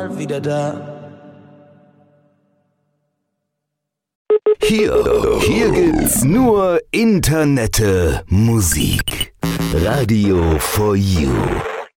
wieder da. Hier gibt's nur Internette Musik. Radio for You.